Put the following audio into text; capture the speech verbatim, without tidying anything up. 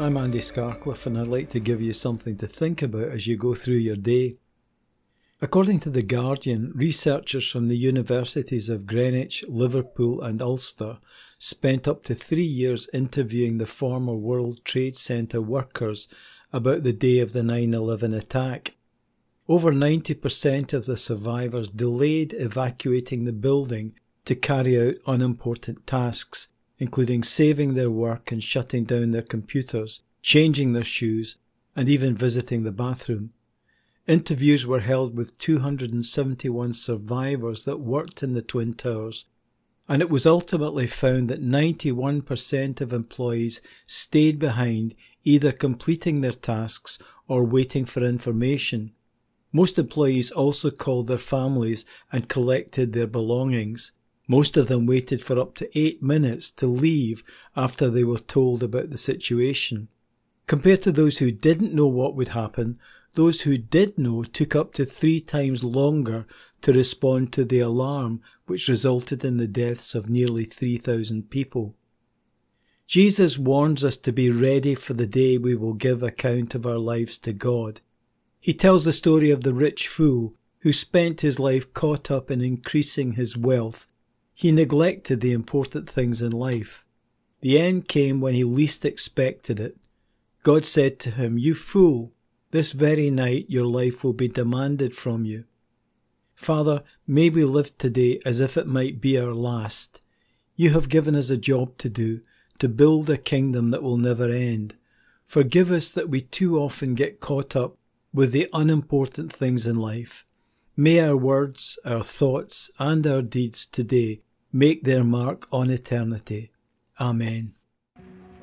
I'm Andy Scarcliffe, and I'd like to give you something to think about as you go through your day. According to The Guardian, researchers from the universities of Greenwich, Liverpool and Ulster spent up to three years interviewing the former World Trade Center workers about the day of the nine eleven attack. Over ninety percent of the survivors delayed evacuating the building to carry out unimportant tasks, including saving their work and shutting down their computers, changing their shoes, and even visiting the bathroom. Interviews were held with two hundred seventy-one survivors that worked in the Twin Towers, and it was ultimately found that ninety-one percent of employees stayed behind, either completing their tasks or waiting for information. Most employees also called their families and collected their belongings. Most of them waited for up to eight minutes to leave after they were told about the situation. Compared to those who didn't know what would happen, those who did know took up to three times longer to respond to the alarm, which resulted in the deaths of nearly three thousand people. Jesus warns us to be ready for the day we will give account of our lives to God. He tells the story of the rich fool who spent his life caught up in increasing his wealth. He neglected the important things in life. The end came when he least expected it. God said to him, "You fool, this very night your life will be demanded from you." Father, may we live today as if it might be our last. You have given us a job to do, to build a kingdom that will never end. Forgive us that we too often get caught up with the unimportant things in life. May our words, our thoughts, and our deeds today make their mark on eternity. Amen.